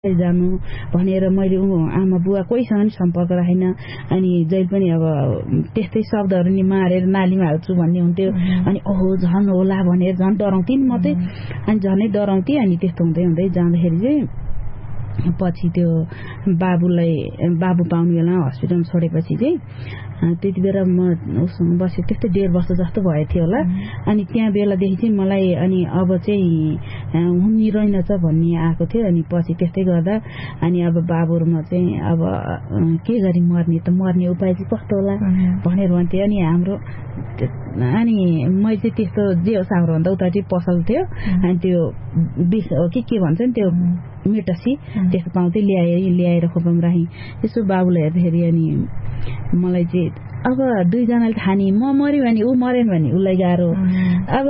जानु भनेर मैले आमा बुवा कोहीसँग पनि सम्पर्क राखेन। अनि जहिले पनि अब त्यस्तै शब्दहरू नि मारेर नालीमा हाल्छु भन्ने हुन्थ्यो। अनि ओहो झन् होला भनेर झन् डराउँथे नि म चाहिँ। अनि झनै डराउँथे। अनि त्यस्तो हुँदै हुँदै जाँदाखेरि चाहिँ पछि त्यो बाबु पाउने बेला हस्पिटलमा छोडेपछि चाहिँ त्यति बेला म उसँग बसेँ। त्यस्तै 1.5 वर्ष जस्तो भयो थियो होला। अनि त्यहाँ बेलादेखि चाहिँ मलाई अनि अब चाहिँ हुने रहेनछ भन्ने आएको थियो। अनि पछि त्यस्तै गर्दा अनि अब बाबुमा चाहिँ अब के गरी मर्ने त मर्ने उपाय चाहिँ कस्तो होला भनेर भन्थे। अनि हाम्रो अनि मैले चाहिँ त्यस्तो जे होस् हाम्रोभन्दा उता चाहिँ पसल थियो। अनि त्यो बिस हो के भन्छ नि त्यो मेटसी त्यस्तो पाउँथ्यो। ल्याएर खोपमा राखेँ। यसो बाबुलाई हेर्दाखेरि अनि मलाई चाहिँ अब दुईजनाले खाने म मर्यो भने ऊ मरेन भने उसलाई गाह्रो। अब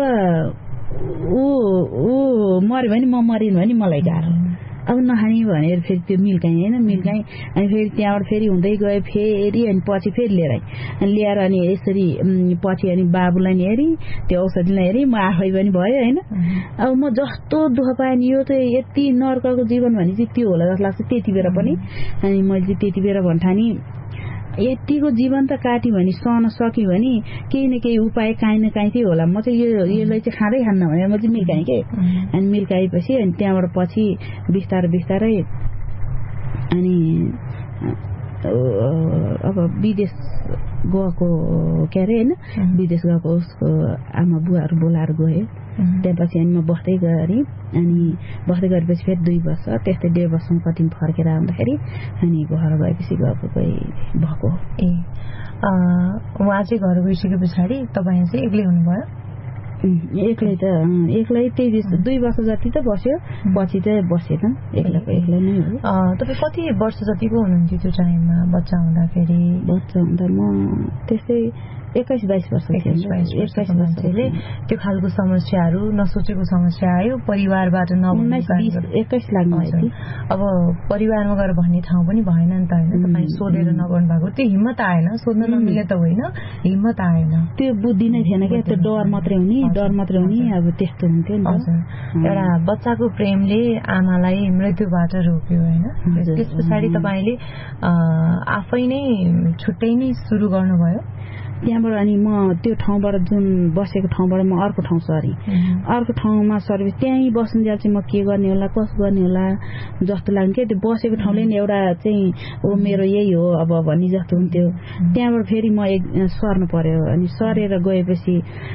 ऊ मर्यो भने म मरिन भने मलाई गाह्रो। अब नखाने भनेर फेरि त्यो मिल्काएँ होइन मिल्काएँ। अनि फेरि त्यहाँबाट फेरि हुँदै गयो फेरि। अनि पछि फेरि ल्याएर अनि यसरी पछि अनि बाबुलाई नि हेरेँ त्यो औषधिलाई हेरेँ म आफै पनि भयो होइन। अब म जस्तो दुःख पाएँ नि यो चाहिँ यति नर्कको जीवन भने चाहिँ त्यो होला जस्तो लाग्छ त्यति बेला पनि। अनि मैले चाहिँ त्यति बेला भन्ठानी यतिको जीवन त काट्यो भने सहन सक्यो भने केही न केही उपाय काहीँ न काहीँ चाहिँ होला। म चाहिँ यसलाई चाहिँ खाँदै खान्न भनेर म चाहिँ मिल्काएँ के। अनि मिल्काएपछि अनि त्यहाँबाट पछि बिस्तारै अनि अब विदेश गएको के अरे होइन विदेश गएको उसको आमा बुवाहरू बोलाएर गए। त्यसपछि अनि म बस्दै गरेँ। अनि बस्दै गरेपछि फेरि 2 वर्ष त्यस्तै 1.5 वर्षमा कति फर्केर आउँदाखेरि अनि घर गएपछि भएको। उहाँ चाहिँ घर गइसके पछाडि तपाईँ चाहिँ एक्लै हुनुभयो? एक्लै त्यही 2 वर्ष जति त बस्यो। पछि चाहिँ बसेन एक्लै नै हो। तपाईँ कति वर्ष जतिको हुनुहुन्थ्यो त्यो टाइममा बच्चा हुँदाखेरि? बच्चा हुँदा म त्यस्तै 21-22 वर्ष मान्छेले त्यो खालको समस्याहरू नसोचेको समस्या आयो परिवारबाट 19-21 लाग्नु भयो। अब परिवारमा गएर भन्ने ठाउँ पनि भएन नि त होइन। तपाईँ सोधेर नगर्नु भएको त्यो हिम्मत आएन। सोध्न नमिले त होइन हिम्मत आएन। त्यो बुद्धि नै थिएन क्या। त्यो डर मात्रै हुने अब त्यस्तो हुन्थ्यो नि त। एउटा बच्चाको प्रेमले आमालाई मृत्युबाट रोक्यो होइन। त्यस पछाडि तपाईँले आफै नै छुट्टै नै सुरु गर्नुभयो? त्यहाँबाट अनि म त्यो ठाउँबाट जुन बसेको ठाउँबाट म अर्को ठाउँ सरेँ। अर्को ठाउँमा सरेपछि त्यहीँ बस्नुन्जेल चाहिँ म के गर्ने होला कसो गर्ने होला जस्तो लाग्यो क्या। त्यो बसेको ठाउँले नि एउटा चाहिँ मेरो यही हो अब भन्ने जस्तो हुन्थ्यो। त्यहाँबाट फेरि म सर्नु पर्यो। अनि सरेर गएपछि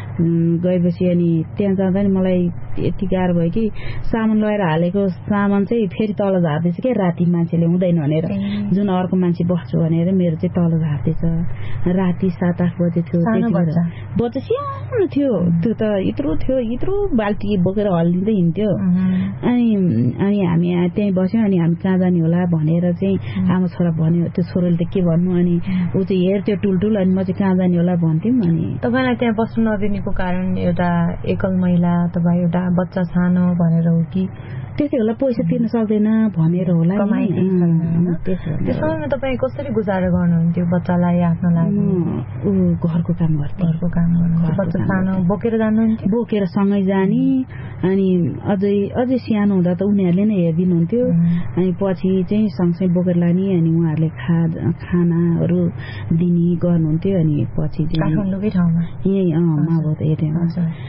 अनि त्यहाँ जाँदा नि मलाई यति गाह्रो भयो कि सामान लगाएर हालेको सामान चाहिँ फेरि तल झार्दैछ क्या। राति मान्छेले हुँदैन भनेर जुन अर्को मान्छे बस्छु भनेर मेरो चाहिँ तल झार्दैछ। राति 7-8 बजे थियो। बच्चा सानो थियो। त्यो त यत्रो बाल्टी बोकेर हल्लिँदै हिँड्थ्यो। अनि हामी त्यहीँ बस्यौँ। अनि हामी कहाँ जाने होला भनेर चाहिँ आमा छोरा भन्यो। त्यो छोरोले त के भन्नु। अनि ऊ चाहिँ हेर्थ्यो टुलटुल। अनि म चाहिँ कहाँ जाने होला भन्थ्यौँ। अनि तपाईँलाई त्यहाँ बस्नु नदिनेको कारण एउटा एकल महिला तपाईँ एउटा बच्चा सानो भनेर हो कि त्यसै होला पैसा तिर्न सक्दैन भनेर होला। त्यो समयमा तपाईँ कसरी गुजारा गर्नुहुन्थ्यो बच्चालाई आफ्नो लागि? घरको काम गर्नु। बच्चा सानो बोकेर जानुहुन्थ्यो? बोकेर सँगै जाने। अनि अझै सानो हुँदा त उनीहरूले नै हेरिदिनुहुन्थ्यो। अनि पछि चाहिँ सँगसँगै बोकेर लाने। अनि उहाँहरूले खानाहरू दिने गर्नुहुन्थ्यो। अनि पछि काठमाडौँकै ठाउँमा यही मावत एरियामा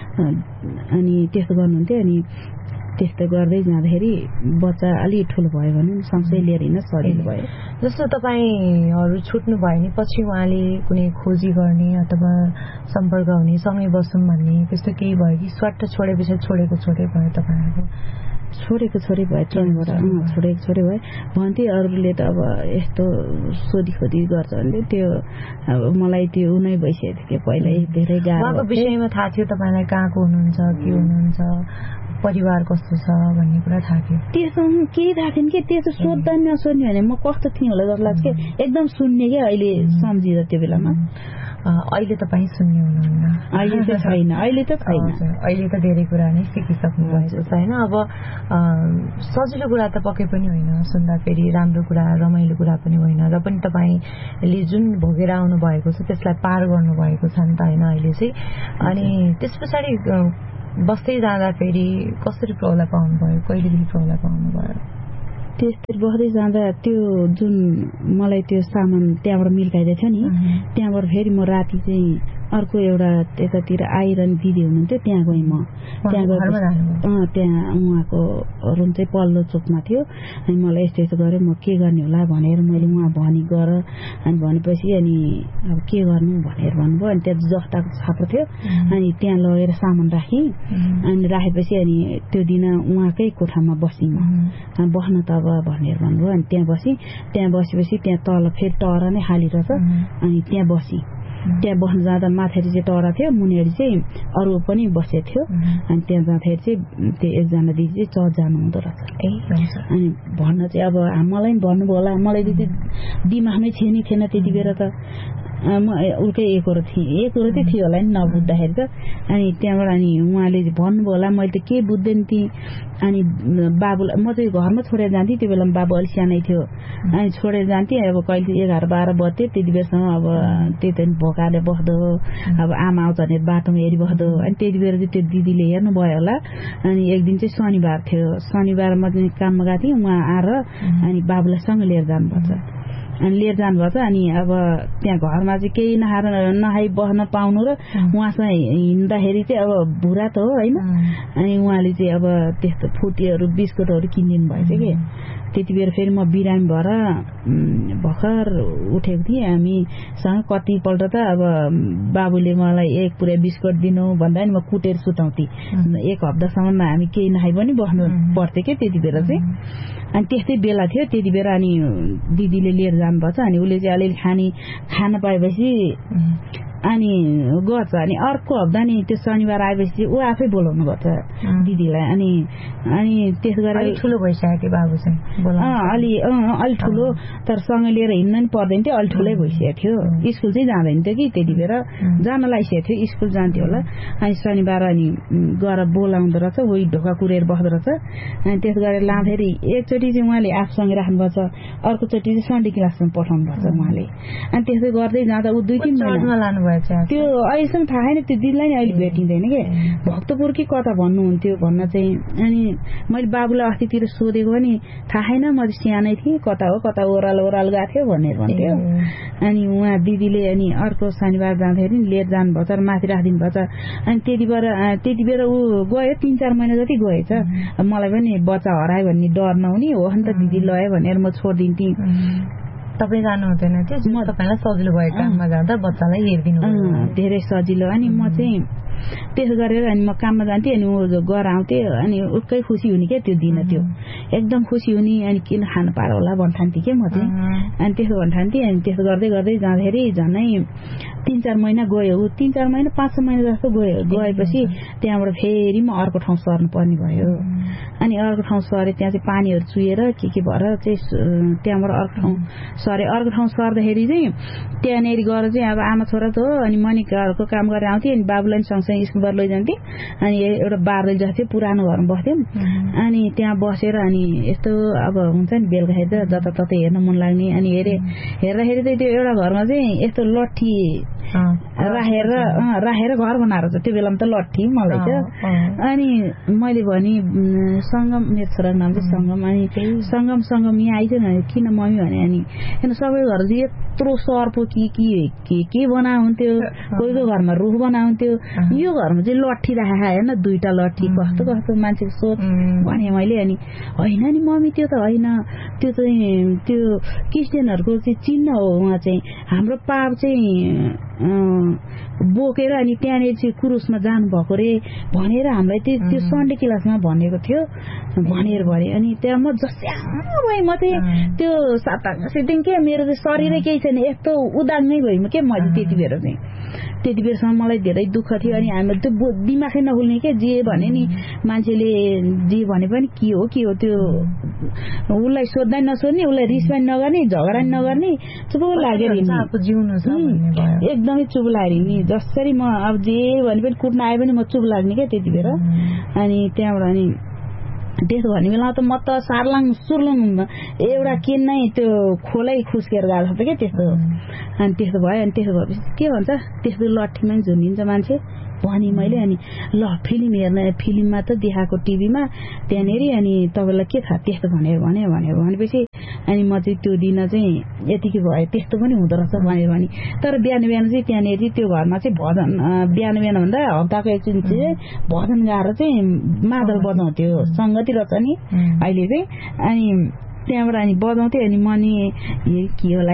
अनि त्यस्तो गर्नुहुन्थ्यो। अनि त्यस्तो गर्दै जाँदाखेरि बच्चा अलि ठुलो भयो भने सँगसँगै लिएर हिँड्न सजिलो भयो। जस्तो तपाईँहरू छुट्नु भयो नि पछि उहाँले कुनै खोजी गर्ने अथवा सम्पर्क हुने सँगै बस्छौँ भन्ने त्यस्तो केही भयो कि स्वाट छोडेपछि छोडेको भयो तपाईँहरूको? छोडेको भयो। त्यहाँबाट छोडेको भयो भन्थे। अरूले त अब यस्तो सोधी गर्छ भने त्यो अब मलाई त्यो उनै भइसकेको थियो पहिला धेरै गाह्रो। उहाँको विषयमा थाहा थियो तपाईँलाई कहाँको हुनुहुन्छ के हुनुहुन्छ परिवार कस्तो छ भन्ने कुरा थाहा थियो? त्यसो केही थाहा थिएन कि। त्यसो सोध्दा नसोध्ने भने म कस्तो थिएँ होला जस्तो लाग्छ कि। एकदम सुन्ने क्या अहिले सम्झिँदा त्यो बेलामा। अहिले तपाईँ सुन्ने हुनुहुन्न? अहिले त छैन। अहिले त धेरै कुरा नै सिकिसक्नु भएको छ होइन। अब सजिलो कुरा त पक्कै पनि होइन। सुन्दाखेरि राम्रो कुरा रमाइलो कुरा पनि होइन। र पनि तपाईँले जुन भोगेर आउनु भएको छ त्यसलाई पार गर्नुभएको छ नि त होइन अहिले चाहिँ। अनि त्यस पछाडि बस्दै जाँदा फेरि कसरी प्रौला पाउनुभयो? कहिलेदेखि प्रौला पाउनुभयो? त्यसरी बस्दै जाँदा त्यो जुन मलाई त्यो सामान त्यहाँबाट मिल्काइदै थियो नि त्यहाँबाट फेरि म राति चाहिँ अर्को एउटा त्यतातिर आइरहने दिदी हुनुहुन्थ्यो त्यहाँ गएँ म त्यहाँ उहाँको रुम चाहिँ पल्लो चोकमा थियो अनि मलाई यस्तो यस्तो गऱ्यो म के गर्ने होला भनेर मैले उहाँ भनी गर अनि भनेपछि अनि अब के गर्नु भनेर भन्नुभयो अनि त्यहाँ जस्ताको छाप्रो थियो अनि त्यहाँ लगेर सामान राखेँ अनि राखेपछि अनि त्यो दिन उहाँकै कोठामा बसेँ म बस्न त अब भनेर भन्नुभयो अनि त्यहाँ बसेपछि त्यहाँ तल फेरि टरा नै खाली रहेछ अनि त्यहाँ बसेँ त्यहाँ बस्न जाँदा माथि चाहिँ टरा थियो मुनिहरी चाहिँ अरू पनि बसेको थियो अनि त्यहाँ जाँदाखेरि चाहिँ त्यो एकजना दिदी चाहिँ चर्च जानु हुँदो रहेछ अनि भन्न चाहिँ अब मलाई पनि भन्नुभयो होला मलाई दिमागमै थिएन त्यति बेर त म उल्कै एकरो चाहिँ थियो होला नि नबुझ्दाखेरि त अनि त्यहाँबाट अनि उहाँले भन्नुभयो होला मैले त के बुझ्दैन थिएँ अनि बाबुलाई म चाहिँ घरमा छोडेर जान्थेँ त्यो बेलामा बाबु अलिक सानै थियो अनि छोडेर जान्थेँ अब कहिले 11-12 बज्थ्यो त्यति बेरसम्म अब त्यही त भोकाले बस्दो अब आमा आउँछ भने बाटोमा हेरिबस्दो अनि त्यति बेर चाहिँ त्यो दिदीले हेर्नु भयो होला अनि एक दिन चाहिँ शनिबार थियो शनिबार म चाहिँ काममा गएको थिएँ उहाँ आएर अनि बाबुलाई सँग लिएर जानुपर्छ अनि लिएर जानुभएको छ अनि अब त्यहाँ घरमा चाहिँ केही नखाई बस्न पाउनु र उहाँसँग हिँड्दाखेरि चाहिँ अब भुरा त हो होइन अनि उहाँले चाहिँ अब त्यस्तो फुटीहरू बिस्कुटहरू किनिदिनु भएछ कि त्यति बेर फेरि म बिरामी भएर भर्खर उठेको थिएँ हामीसँग कतिपल्ट त अब बाबुले मलाई एक पुरै बिस्कुट दिनु भन्दा नि म कुटेर सुताउँथेँ एक हप्तासम्म हामी केही नखाइ पनि बस्नु पर्थ्यो क्या त्यति बेर चाहिँ अनि त्यस्तै बेला थियो त्यति बेर अनि दिदीले लिएर जानुभएको छ अनि उसले चाहिँ अलिअलि खान पाएपछि अनि गर्छ अनि अर्को हप्ता नि त्यो शनिबार आएपछि ऊ आफै बोलाउनु गर्छ दिदीलाई अनि त्यस गरेर ठुलो भइसक्यो बाबु चाहिँ अलि ठुलो तर सँगै लिएर हिँड्न नि पर्दैन थियो अलि ठुलै भइसकेको थियो स्कुल चाहिँ जाँदैन थियो कि त्यति बेर जान लागिसकेको थियो स्कुल जान्थ्यो होला अनि शनिबार अनि गएर बोलाउँदो रहेछ उही ढोका कुरेर बस्दो रहेछ अनि त्यस गरेर लाँदाखेरि एकचोटि चाहिँ उहाँले आफूसँग राख्नुभएको छ अर्कोचोटि चाहिँ सन्डे क्लासमा पठाउनु भएको छ उहाँले अनि त्यस्तै गर्दै जाँदा ऊ 2-3 महिना त्यो अहिलेसम्म थाहा छैन त्यो दिदीलाई नि अहिले भेटिँदैन कि भक्तपुर कि कता भन्नुहुन्थ्यो भन्न चाहिँ अनि मैले बाबुलाई अस्तितिर सोधेको पनि थाहा छैन म सानै थिएँ कता हो कता ओह्राल गएको थियो भनेर भन्थ्यो अनि उहाँ दिदीले अनि अर्को शनिबार जाँदाखेरि लिएर जानुभएको छ माथि राखिदिनु भएको छ अनि त्यति बेर ऊ गयो 3-4 महिना जति गएछ मलाई पनि बच्चा हरायो भन्ने डर नहुने हो नि त दिदी लयो भनेर म छोडिदिन्थेँ तपाईँ जानु हुँदैन थियो तपाईँलाई सजिलो भयो काममा जाँदा बच्चालाई हेरिदिनु धेरै सजिलो अनि म चाहिँ त्यसो गरेर अनि म काममा जान्थेँ अनि ऊ घर आउँथेँ अनि उकै खुसी हुने क्या त्यो दिन त्यो एकदम खुसी हुने अनि किन खानु पार होला भन्ठान्थेँ क्या म चाहिँ अनि त्यसो भन्ठान्थेँ अनि त्यसो गर्दै गर्दै जाँदाखेरि झनै 3-4 महिना गयो ऊ 3-4 महिना 5-6 महिना जस्तो गएपछि त्यहाँबाट फेरि म अर्को ठाउँ सर्नु पर्ने भयो अनि अर्को ठाउँ सरे त्यहाँ चाहिँ पानीहरू चुएर के भएर चाहिँ त्यहाँबाट अर्को ठाउँ सर्दाखेरि चाहिँ त्यहाँनिर गएर चाहिँ अब आमा छोरा त हो अनि मनी घरको काम गरेर आउँथेँ अनि बाबुलाई सँगसँगै स्कुलबाट लैजान्थेँ अनि एउटा बारले जस्तो थियो पुरानो घरमा बस्थ्यौँ अनि त्यहाँ बसेर अनि यस्तो अब हुन्छ नि बेलुकाखेरि त जताततै हेर्न मन लाग्ने अनि हेर्दाखेरि चाहिँ त्यो एउटा घरमा चाहिँ यस्तो लट्ठी राखेर घर बनाएर त्यो बेलामा त लट्ठी मलाई त अनि मैले भने सङ्गम मेरो छोराको नाम चाहिँ सङ्गम अनि सङ्गम यहाँ आइज न किन मम्मी भने अनि किन सबै घर चाहिँ यत्रो सर्पो के बनाउँथ्यो कोहीको घरमा रुख बनाउँथ्यो यो घरमा चाहिँ लट्ठी राखेको हेर्न 2टा लट्ठी कस्तो मान्छेको सोच भने मैले अनि होइन नि मम्मी त्यो त होइन त्यो चाहिँ त्यो क्रिस्चियनहरूको चाहिँ चिन्ह हो उहाँ चाहिँ हाम्रो पाप चाहिँ बोकेर अनि त्यहाँनिर चाहिँ क्रुसमा जानु भएको रे भनेर हामीलाई त्यो सन्डे क्लासमा भनेको थियो भनेर भने अनि त्यहाँ म जस्याङ भएँ म चाहिँ त्यो साताङ के मेरो चाहिँ शरीरै केही छैन यस्तो उदाङ्गै भएँ के मैले त्यति बेरसम्म मलाई धेरै दुःख थियो अनि हाम्रो त्यो दिमागै नखुल्ने के जे भने नि मान्छेले जे भने पनि के हो त्यो उसलाई सोध्दै नसोध्ने उसलाई रिस पनि नगर्ने झगडा पनि नगर्ने चुप लागेर एकदमै चुप लागेर नि जसरी म अब जे भने पनि कुट्न आए पनि म चुप लाग्ने क्या त्यति बेर अनि त्यहाँबाट अनि त्यसो भन्ने बेला त म त सार्लाङ सुर्लुङ एउटा किन्नै त्यो खोलै खुस्केर गएको छ क्या त्यस्तो अनि त्यसो भयो अनि त्यसो भएपछि के भन्छ त्यस्तो लट्ठीमा झुन्डिन्छ मान्छे भने मैले अनि ल फिल्म हेर्न फिल्ममा त देखाएको टिभीमा त्यहाँनिर अनि तपाईँलाई के थाहा त्यस्तो भनेपछि अनि म चाहिँ त्यो दिन चाहिँ यतिकै भयो त्यस्तो पनि हुँदो रहेछ भनेर भने तर बिहान चाहिँ त्यहाँनिर त्यो घरमा चाहिँ भजन बिहान भन्दा हप्ताको एकचोटि चाहिँ भजन गाएर चाहिँ मादल बजाउँथ्यो सङ्गति रहेछ नि अहिले चाहिँ अनि त्यहाँबाट अनि बजाउँथेँ अनि म नि के होला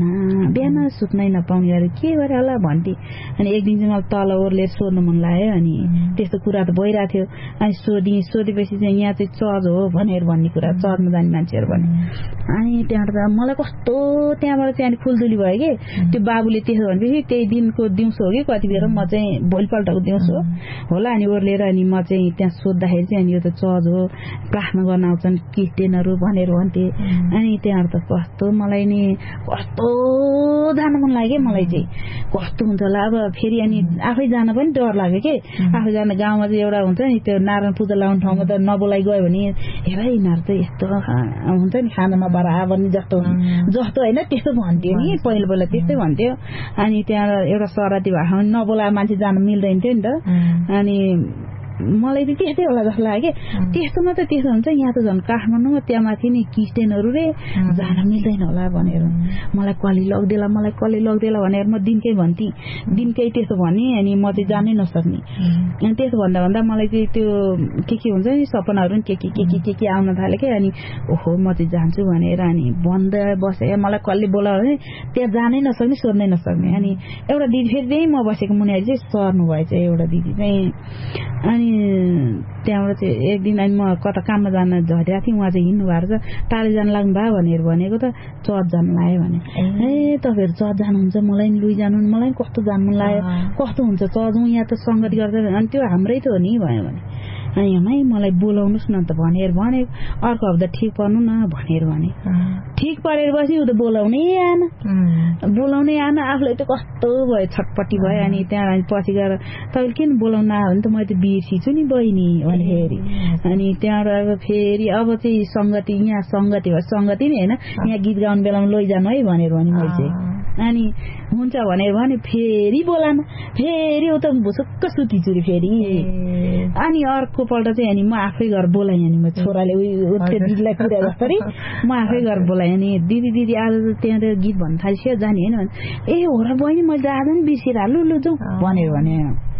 बिहान सुत्नै नपाउने गरे के गरे होला भन्थे अनि एक दिन चाहिँ मलाई तल ओर्लेर सोध्नु मन लाग्यो अनि त्यस्तो कुरा त भइरहेको थियो अनि सोधेपछि चाहिँ यहाँ चाहिँ चर्च हो भनेर भन्ने कुरा चर्चमा जाने मान्छेहरू भने अनि त्यहाँबाट मलाई कस्तो त्यहाँबाट चाहिँ अनि फुलदुली भयो कि त्यो बाबुले त्यसो भनेपछि त्यही दिनको दिउँसो हो कि कति बेर म चाहिँ भोलिपल्टको दिउँसो होला अनि ओर्लेर अनि म चाहिँ त्यहाँ सोद्धाखेरि चाहिँ अनि यो त चर्च हो प्रार्थना गर्न आउँछन् क्रिस्चियनहरू भनेर भन्थे अनि त्यहाँ त कस्तो मलाई नि कस्तो जान मन लाग्यो मलाई चाहिँ कस्तो हुन्छ होला अब फेरि अनि आफै जान पनि डर लाग्यो कि आफै जान गाउँमा चाहिँ एउटा हुन्छ नि त्यो नारायण पूजा लाउने ठाउँमा त नबोलाइ गयो भने हेर यिनीहरू त यस्तो हुन्छ नि खाना नपाएर आबनी जस्तो होइन त्यस्तो भन्थ्यो नि पहिला त्यस्तै भन्थ्यो अनि त्यहाँ एउटा सराती भएको नबोलाएर मान्छे जान मिल्दैन थियो नि त अनि मलाई त त्यस्तै होला जस्तो लाग्यो कि त्यस्तोमा त त्यस्तो हुन्छ यहाँ त झन् काठमाडौँमा त्यहाँ माथि नि क्रिस्चियनहरू रे जान मिल्दैन होला भनेर मलाई कसले लग्देला भनेर म दिनकै त्यस्तो भने अनि म चाहिँ जानै नसक्ने अनि त्यसो भन्दा मलाई चाहिँ त्यो के हुन्छ नि सपनाहरू नि के आउन थाल्यो कि अनि ओहो म चाहिँ जान्छु भनेर अनि बन्द बसे मलाई कसले बोलायो भने त्यहाँ जानै नसक्ने सोध्नै नसक्ने अनि एउटा दिदी फेरि त्यही म बसेको मुनि चाहिँ सर्नु भएछ एउटा दिदी चाहिँ अनि त्यहाँबाट चाहिँ एक दिन अनि म कता काममा जान झरेको थिएँ उहाँ चाहिँ हिँड्नु भएको छ टाढो जान लाग्नु भयो भनेर भनेको त चर्च जानु लाग्यो भने ए तपाईँहरू चर्च जानुहुन्छ मलाई नि लुइ जानु मलाई कस्तो जानु मन लाग्यो कस्तो हुन्छ चर्च यहाँ त सङ्गति गर्छ अनि त्यो हाम्रै त हो नि भयो भने अनि मलाई बोलाउनुहोस् न त भनेर भने अर्को हप्ता ठिक पर्नु न भनेर भने ठिक परेर बसी उ त बोलाउनै आएन आफूलाई त कस्तो भयो छटपट्टि भयो अनि त्यहाँ पछि गएर तपाईँले किन बोलाउन आयो भने त मैले त बिर्सिछु नि बहिनी भनेखेरि अनि त्यहाँबाट फेरि अब चाहिँ सङ्गति यहाँ सङ्गति भयो सङ्गति नै होइन यहाँ गीत गाउने बेलामा लैजानु है भनेर भने मैले चाहिँ अनि हुन्छ भनेर भने फेरि बोलान फेरि उता भुसुक्क सुतिचुरी फेरि अनि अर्को पल्ट चाहिँ अनि म आफै घर बोलाएँ अनि म छोराले दिदीलाई पुऱ्याए जसरी म आफै घर बोलाएँ अनि दिदी आज त्यहाँ गीत भन्नु थालिसक्यो जाने होइन ए हो र बहिनी मैले आज नि बिर्सिरहेँ लु जाउँ भनेर भने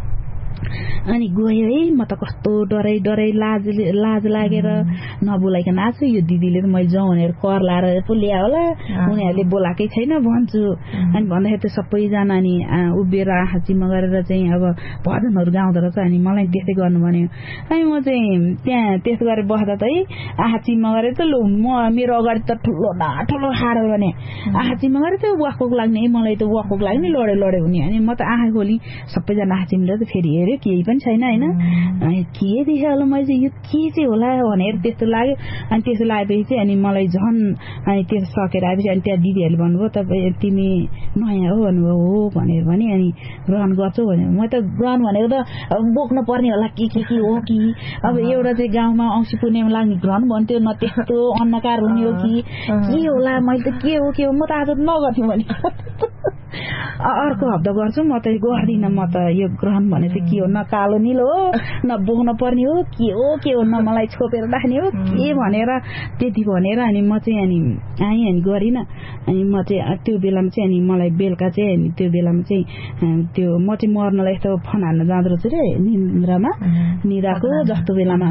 अनि गयो है म त कस्तो डराइ लाज लागेर नबोलाइकन आएको छु यो दिदीले त मैले जाउँ भनेर कर लाएर पो ल्या होला उनीहरूले बोलाएकै छैन भन्छु अनि भन्दाखेरि त सबैजना अनि उभिएर आँखा चिम्मा गरेर चाहिँ अब भजनहरू गाउँदो रहेछ अनि मलाई त्यस्तै गर्नु भन्यो अनि म चाहिँ त्यहाँ त्यस्तो गरेर बस्दा त है आँखा चिम्मा गरेर त लु म मेरो अगाडि त ठुलो खाएर भने आँखा चिम्मा गरेर त वाकवाक लाग्ने मलाई त वाकवाक लाग्ने लडे हुने अनि म त आँखा खोली सबैजना आँखा चिम्लेर त फेरि हेऱ्यो केही पनि छैन होइन के देखेँ होला मैले चाहिँ यो के चाहिँ होला भनेर त्यस्तो लाग्यो अनि त्यस्तो लागेपछि चाहिँ अनि मलाई झन् अनि त्यो सकेर आएपछि अनि त्यहाँ दिदीहरूले भन्नुभयो तपाईँ तिमी नयाँ हो भन्नुभयो हो भनेर भने अनि ग्रहण गर्छौ भनेर म त ग्रहण भनेको त बोक्नु पर्ने होला के हो कि अब एउटा चाहिँ गाउँमा औँसी पूर्णिमा लाग्ने ग्रहण भन्थ्यो न त्यस्तो अन्नकार हुने हो कि के होला मैले त के हो म त आज नगर्थेँ भने अर्को हप्ता गर्छु म त गर्दिनँ म त यो ग्रहण भने चाहिँ के हो न कालो निलो हो न बोक्न पर्ने हो के हो न मलाई छोपेर राख्ने हो के भनेर त्यति भनेर अनि म चाहिँ अनि आएँ अनि गरिनँ अनि म चाहिँ त्यो बेलामा चाहिँ अनि मलाई बेलुका चाहिँ अनि त्यो बेलामा चाहिँ त्यो म चाहिँ मर्नलाई यस्तो फोन हान्न जाँदो रहेछु रे निदाको जस्तो बेलामा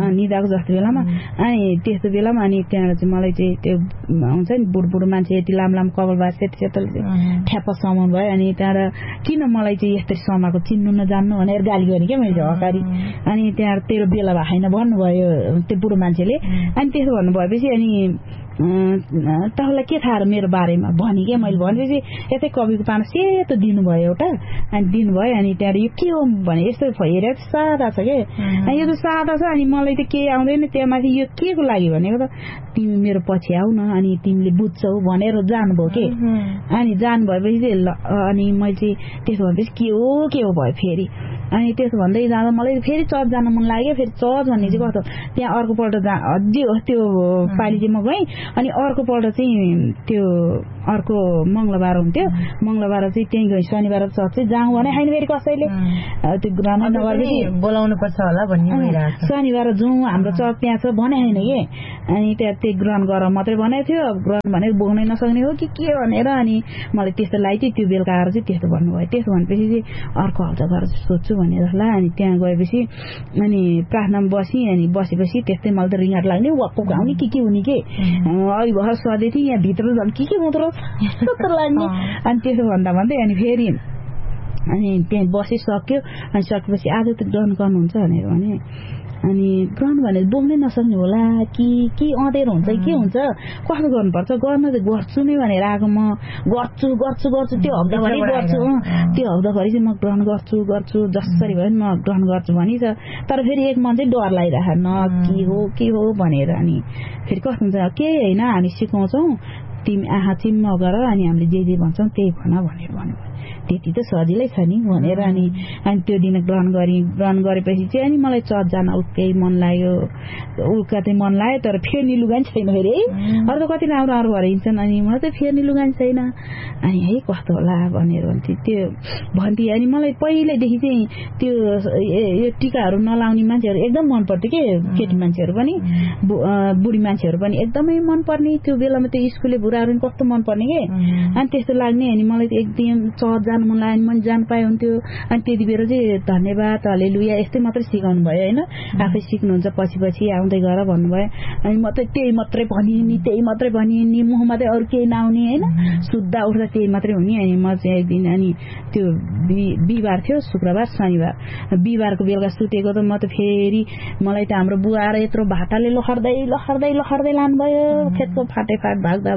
अनि त्यस्तो बेलामा अनि त्यहाँबाट चाहिँ मलाई चाहिँ त्यो हुन्छ नि बुढो मान्छे यति लामो कपाल बास सेतो ठ्याप्प समाउनु भयो अनि त्यहाँबाट किन मलाई चाहिँ यस्तै समाएको चिन्नु नजान्नु भनेर गाली गरेँ क्या मैले हकारी अनि त्यहाँ तेरो बेला भएको छैन भन्नुभयो त्यो बुढो मान्छेले अनि त्यसो भन्नुभएपछि अनि तपाईँलाई के थाहा मेरो बारेमा भने क्या मैले भनेपछि यतै कविको पाना सेतो दिनुभयो एउटा अनि दिनुभयो अनि त्यहाँबाट यो के हो भने यस्तो हेरेर सादा छ के यो त सादा छ अनि मलाई त केही आउँदैन त्यहाँ माथि यो के को लागि भनेको त तिमी मेरो पछि आऊ न अनि तिमीले बुझ्छौ भनेर जानुभयो के अनि जानु भएपछि अनि मैले चाहिँ त्यसो भनेपछि के हो भयो फेरि अनि त्यसो भन्दै जाँदा मलाई फेरि चर्च जान मन लाग्यो फेरि चर्च भन्ने चाहिँ कस्तो त्यहाँ अर्कोपल्ट त्यो पालि चाहिँ म गएँ अनि अर्कोपल्ट चाहिँ त्यो अर्को मंगलबार हुन्थ्यो मंगलबार चाहिँ त्यहीँ गएँ शनिबार चर्च चाहिँ जाउँ भने होइन फेरि कसैले त्यो ग्रहण नगरेपछि बोलाउनु पर्छ होला भन्ने भइरहेको शनिबार जाउँ हाम्रो चर्च त्यहाँ छ भने होइन कि अनि त्यहाँ त्यो ग्रहण गर मात्रै भनेको थियो ग्रहण भनेको बोक्नै नसक्ने हो कि के भनेर अनि मलाई त्यस्तो लागि त्यो बेलुका आएर चाहिँ त्यस्तो भन्नुभयो त्यसो भनेपछि चाहिँ अर्को हप्ता गएर सोध्छु भनेर होला अनि त्यहाँ गएपछि अनि प्रार्थनामा बसेँ अनि बसेपछि त्यस्तै मलाई त रिङ्गाट लाग्ने वाक्क आउने के हुने के अहिले भएर सधैँ थिएँ यहाँ भित्र झन् के हुँदो रहेछ लाग्ने अनि त्यसो भन्दै अनि फेरि अनि त्यहाँ बसिसक्यो अनि सकेपछि आज त ग्रहण गर्नुहुन्छ भनेर भने अनि ग्रहण भनेर बोक्नै नसक्ने होला कि अँधेर हुन्छ के हुन्छ कसो गर्नुपर्छ गर्न चाहिँ गर्छु नै भनेर आएको म गर्छु त्यो हप्ताभरि गर्छु त्यो हप्ताभरि चाहिँ म ग्रहण गर्छु जसरी भयो म ग्रहण गर्छु भनिन्छ तर फेरि एक मन चाहिँ डर लागिरहेको न के हो भनेर अनि फेरि कस्तो हुन्छ केही होइन हामी सिकाउँछौँ तिमी आहा चिम्म गर अनि हामीले जे भन्छौँ त्यही भन भनेर भन्नुभयो त्यति त सजिलै छ नि भनेर अनि त्यो दिन ग्रहण गरेपछि चाहिँ अनि मलाई चर्च जान उकै मन लाग्यो उका चाहिँ मन लाग्यो तर फेर्ने लुगा नि छैन फेरि है अरू त कति राम्रो भएर हिँड्छन् अनि मलाई त फेर्ने लुगा नि छैन अनि है कस्तो होला भनेर भन्थे त्यो भन्थे अनि मलाई पहिल्यैदेखि चाहिँ त्यो यो टिकाहरू नलाउने मान्छेहरू एकदम मन पर्थ्यो के केटी मान्छेहरू पनि बुढी मान्छेहरू पनि एकदमै मन पर्ने त्यो बेलामा त्यो स्कुलले बुढाहरू कस्तो मन पर्ने के अनि त्यस्तो लाग्ने अनि मलाई त एकदम चर्च जानु मन लाग्यो मैले जानु पाए हुन्थ्यो अनि त्यति बेला चाहिँ धन्यवाद हल्लेलुया यस्तै मात्रै सिकाउनु भयो होइन आफै सिक्नुहुन्छ पछि आउँदै गर भन्नुभयो अनि म त त्यही मात्रै भनिनी मुखमा चाहिँ अरू केही नआउने होइन सुत्दा उठ्दा त्यही मात्रै हुने अनि म चाहिँ एक दिन अनि त्यो बिहिबार थियो शुक्रबार शनिबार बिहिबारको बेलुका सुतेको त म त फेरि मलाई त हाम्रो बुवा आएर यत्रो भाटाले लखर्दै लानुभयो खेतको फाटे भाग्दा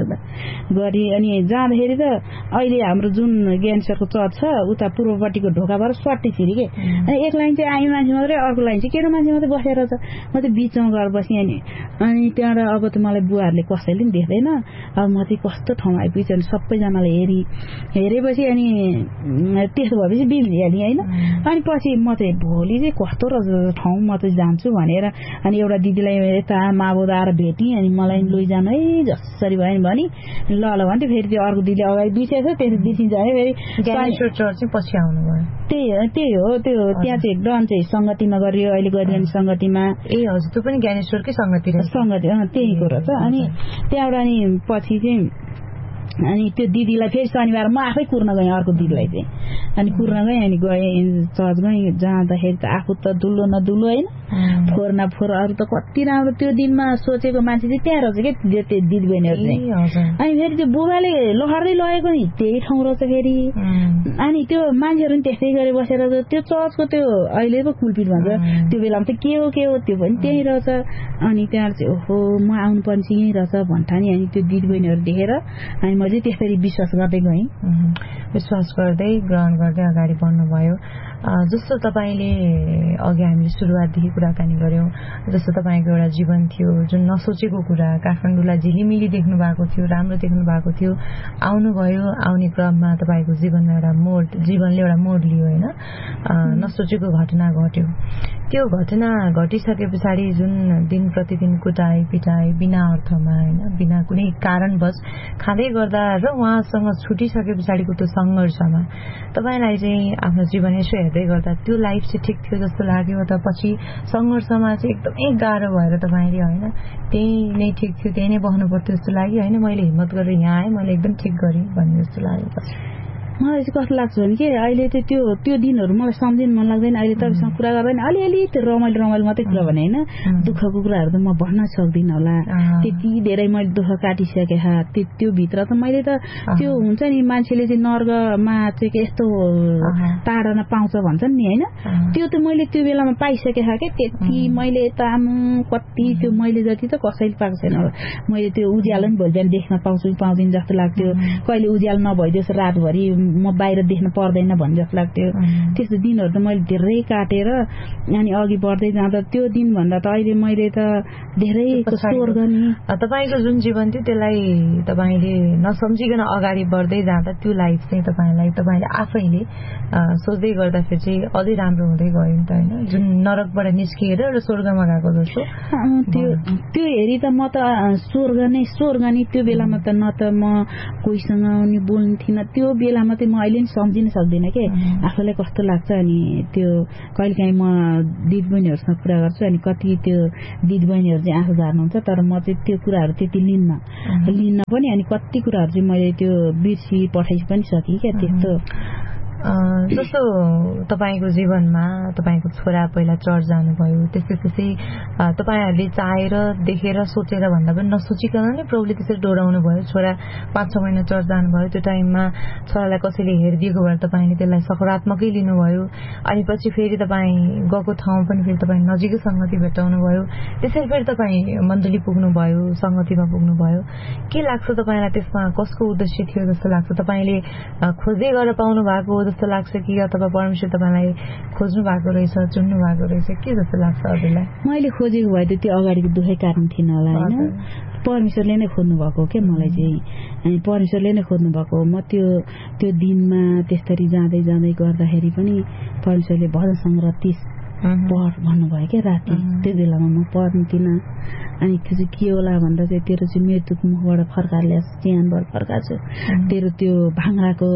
गरी अनि जाँदाखेरि त अहिले हाम्रो जुन ज्ञानेश्वरको चर्च छ उता पूर्वपट्टिको ढोकाबाट स्वाटी छिरी के अनि एक लाइन चाहिँ आयो मान्छे मात्रै अर्को लाइन चाहिँ केटो मान्छे मात्रै बसेर छ म चाहिँ बिचमा गएर बसेँ अनि त्यहाँबाट अब त मलाई बुवाहरूले कसैले पनि देख्दैन अब म चाहिँ कस्तो ठाउँमा आइपुग्छु अनि सबैजनाले हेरेपछि अनि त्यसो भएपछि बिर्सिहालेँ होइन अनि पछि म चाहिँ भोलि चाहिँ कस्तो रहेछ ठाउँ म चाहिँ जान्छु भनेर अनि एउटा दिदीलाई यता माबोदा आएर भेटेँ अनि मलाई लैजानु है जसरी भयो भने ल भन्थ्यो फेरि त्यो अर्को दिदीले अगाडि बिर्सेछ त्यसरी बिर्सिन्छ है फेरि ज्ञानेश्वर चर्च चाहिँ पछि आउनुभयो त्यही हो त्यो त्यहाँ चाहिँ ग्रहण चाहिँ संगतिमा गरियो अहिले गरिरहने संगतिमा ए हजुर त्यो पनि ज्ञानेश्वरकै संगति त्यही कुरो छ अनि त्यहाँबाट अनि पछि चाहिँ अनि त्यो दिदीलाई फेरि शनिबार म आफै कुर्न गएँ अर्को दिदीलाई चाहिँ अनि कुर्न गएँ अनि गएँ चर्च गएँ जाँदाखेरि त आफू त दुलो न दुलो होइन फोहोर न फोहोर अरू त कति राम्रो त्यो दिनमा सोचेको मान्छे चाहिँ त्यहाँ रहेछ क्या त्यो दिदी बहिनीहरू चाहिँ अनि फेरि त्यो बुबाले लहर्दै लगेको नि त्यही ठाउँ रहेछ फेरि अनि त्यो मान्छेहरू पनि त्यस्तै गरी बसेर त्यो चर्चको त्यो अहिले पो कुलपिट भन्छ त्यो बेलामा त के हो त्यो पनि त्यही रहेछ अनि त्यहाँ चाहिँ ओहो म आउनु पर्ने चाहिँ यहीँ रहेछ भन्ठानी अनि त्यो दिदी बहिनीहरू देखेर अनि म चाहिँ त्यसरी विश्वास गर्दै गएँ विश्वास गर्दै ग्रहण गर्दै अगाडि बढ्नुभयो जस्तो तपाईँले अघि हामीले सुरुवातदेखि कुराकानी गऱ्यौँ जस्तो तपाईँको एउटा जीवन थियो जुन नसोचेको कुरा काठमाडौँलाई झिलिमिली देख्नु भएको थियो राम्रो देख्नु भएको थियो आउनुभयो आउने क्रममा तपाईँको जीवनले एउटा मोड लियो होइन नसोचेको घटना घट्यो त्यो घटना घटिसके पछाडि जुन दिन प्रतिदिन कुटाइ पिटाइ बिना अर्थमा होइन बिना कुनै कारणवश खाँदै गर्दा र उहाँसँग छुटिसके पछाडिको त्यो सङ्घर्षमा तपाईँलाई चाहिँ आफ्नो जीवन यसो हेर्दै गर्दा त्यो लाइफ चाहिँ ठिक थियो जस्तो लाग्यो अथवा पछि सङ्घर्षमा चाहिँ एकदमै गाह्रो भएर तपाईँले होइन त्यही नै ठिक थियो त्यही नै बस्नु पर्थ्यो जस्तो लाग्यो होइन मैले हिम्मत गरेर यहाँ आएँ मैले एकदम ठिक गरेँ भन्ने जस्तो लाग्यो मलाई चाहिँ कस्तो लाग्छ भने के अहिले चाहिँ त्यो दिनहरू मलाई सम्झिन मन लाग्दैन। अहिले तपाईँसँग कुरा गर्दैन अलिअलि त्यो रमाइलो मात्रै कुरा भने होइन, दुःखको कुराहरू त म भन्न सक्दिनँ होला। त्यति धेरै मैले दुःख काटिसकेँ। त्यो भित्र त मैले त त्यो हुन्छ नि मान्छेले चाहिँ नर्गमा चाहिँ यस्तो ताडना पाउँछ भन्छन् नि होइन, त्यो त मैले त्यो बेलामा पाइसकेँ क्या। त्यति मैले त कति त्यो मैले जति त कसैले पाएको छैन होला। मैले त्यो उज्यालो नि भोलि बिहान देख्न पाउँदिन जस्तो लाग्थ्यो। कहिले उज्यालो नभइदियोस् रातभरि म बाहिर देख्न पर्दैन भन्ने जस्तो लाग्थ्यो। त्यस्तो दिनहरू त मैले धेरै काटेर अनि अघि बढ्दै जाँदा त्यो दिनभन्दा त अहिले मैले त धेरै स्वर्ग नि तपाईँको जुन जीवन थियो त्यसलाई तपाईँले नसम्झिकन अगाडि बढ्दै जाँदा त्यो लाइफ चाहिँ तपाईँले आफैले सोच्दै गर्दाखेरि चाहिँ अझै राम्रो हुँदै गयो नि त होइन। जुन नरकबाट निस्किएर र स्वर्गमा गएको जस्तो त्यो हेरी त म त स्वर्ग नि त्यो बेलामा त न त म कोहीसँग नि बोल्ने थिइनँ। त्यो बेलामा चाहिँ म अहिले नि सम्झिन सक्दिनँ के आफूलाई कस्तो लाग्छ। अनि त्यो कहिलेकाहीँ म दिदीबहिनीहरूसँग कुरा गर्छु अनि कति त्यो दिदीबहिनीहरू चाहिँ आँखा झार्नुहुन्छ, तर म चाहिँ त्यो कुराहरू त्यति लिन्न पनि। अनि कति कुराहरू चाहिँ मैले त्यो बिर्सी पठाइ पनि सकेँ क्या। त्यस्तो जस्तो तपाईँको जीवनमा तपाईँको छोरा पहिला चर्च जानुभयो, त्यसै तपाईँहरूले चाहेर देखेर सोचेर भन्दा पनि नसोचिकन नै प्रभुले त्यसरी डोराउनु भयो। छोरा 5-6 महिना चर्च जानुभयो, त्यो टाइममा छोरालाई कसैले हेरिदिएको भएर तपाईँले त्यसलाई सकारात्मकै लिनुभयो। अनि पछि फेरि तपाईँ गएको ठाउँ पनि फेरि तपाईँ नजिकै सङ्गति भेटाउनु भयो, त्यसरी फेरि तपाईँ मण्डली पुग्नुभयो, सङ्गतिमा पुग्नुभयो। के लाग्छ तपाईँलाई त्यसमा कसको उद्देश्य थियो जस्तो लाग्छ? तपाईँले खोज्दै गरेर पाउनु भएको जस्तो लाग्छ कि अथवा परमेश्वर तपाईँलाई खोज्नु भएको रहेछ, चुन्नु भएको रहेछ, के जस्तो लाग्छ हजुरलाई? मैले खोजेको भए त त्यो अगाडिको दुःखै काट्नु थिएन होला होइन, परमेश्वरले नै खोज्नु भएको के मलाई चाहिँ। अनि परमेश्वरले नै खोज्नु भएको। म त्यो दिनमा त्यस्तरी जाँदै गर्दाखेरि पनि परमेश्वरले भजन सङ्ग्रह 30 पढ भन्नुभयो क्या राति। त्यो बेलामा म पढ्नु थिइनँ। अनि त्यो चाहिँ के होला भन्दा चाहिँ तेरो चाहिँ मृत्युको मुखबाट फर्काएर ल्याएको चिहानबाट फर्काएको छु, तेरो त्यो भाङ्राको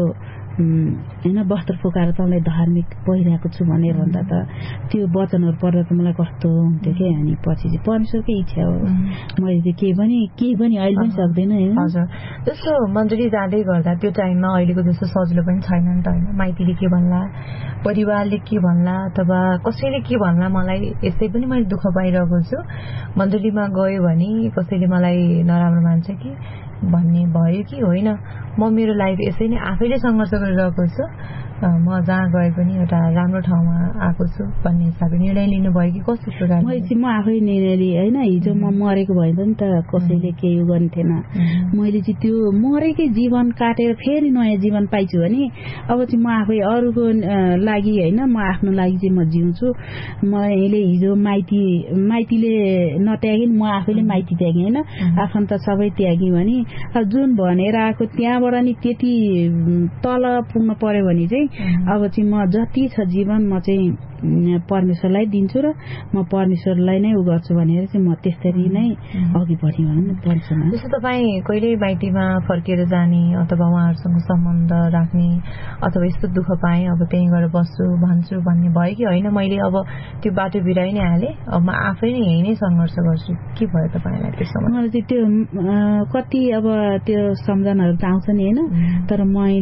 होइन वस्त्र फुकाएर तँलाई धार्मिक पहिरहेको छु भनेर भन्दा त त्यो वचनहरू पढ्दा त मलाई कस्तो हुन्थ्यो क्या। अनि पछि चाहिँ परमेश्वरकै इच्छा हो, मैले चाहिँ केही पनि अहिले पनि सक्दैन। हजुर, जस्तो मण्डली जाँदै गर्दा त्यो टाइममा अहिलेको जस्तो सजिलो पनि छैन नि त होइन। माइतीले के भन्ला, परिवारले के भन्ला, अथवा कसैले के भन्ला, मलाई यसै पनि मैले दुःख पाइरहेको छु। मण्डलीमा गयो भने कसैले मलाई नराम्रो मान्छ कि भन्ने भयो कि होइन, म मेरो लाइफ यसै नै आफैले सङ्घर्ष गरिरहेको छु। म जहाँ गए पनि एउटा राम्रो ठाउँमा आएको छु भन्ने हिसाबले निर्णय लिनुभयो कि कस्तो प्रकार? म आफै निर्णय लिएँ होइन। हिजो म मरेको भयो नि त कसैले केही गर्ने थिएन। मैले चाहिँ त्यो मरेकै जीवन काटेर फेरि नयाँ जीवन पाइछु भने अब चाहिँ म आफै अरूको लागि होइन, म आफ्नो लागि चाहिँ म जिउँछु। मैले हिजो माइतीले नत्यागे नि म आफैले माइती त्यागेँ होइन, आफन्त सबै त्यागेँ भने जुन भनेर आएको त्यहाँबाट नि त्यति तल पुग्न पर्यो भने चाहिँ अब चाहिँ म जति छ जीवन म चाहिँ परमेश्वरलाई दिन्छु र म परमेश्वरलाई नै उ गर्छु भनेर चाहिँ म त्यसरी नै अघि बढी भनौँ पर्छ। जस्तो तपाईँ कहिले माइतीमा फर्केर जाने अथवा उहाँहरूसँग सम्बन्ध राख्ने अथवा यस्तो दुःख पाएँ अब त्यहीँ गएर बस्छु भन्छु भन्ने भयो कि होइन मैले अब त्यो बाटो बिराइ नै हालेँ, अब म आफै नै यही नै सङ्घर्ष गर्छु, के भयो तपाईँलाई त्यसमा? मलाई चाहिँ त्यो कति अब त्यो सम्झनाहरू त आउँछ नि होइन, तर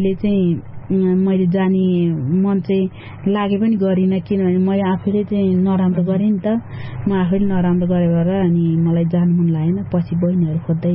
मैले जाने मन चाहिँ लागे पनि गरिनँ, किनभने मैले आफैले चाहिँ नराम्रो गरेँ नि त। म आफैले नराम्रो गरेँ भएर अनि मलाई जानु मन लागेन। पछि बहिनीहरू खोज्दै